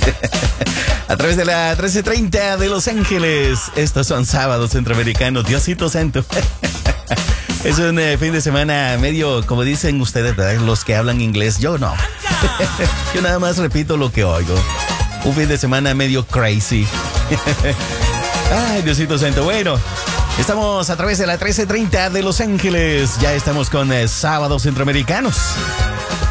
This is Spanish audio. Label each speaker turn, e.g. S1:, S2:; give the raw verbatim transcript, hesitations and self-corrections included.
S1: A través de la trece treinta de Los Ángeles. Estos son sábados centroamericanos. Diosito santo. Es un eh, fin de semana medio, como dicen ustedes, ¿verdad? Los que hablan inglés. Yo no. Yo nada más repito lo que oigo. Un fin de semana medio crazy. Ay, Diosito santo. Bueno, estamos a través de la trece treinta de Los Ángeles. Ya estamos con eh, sábados centroamericanos.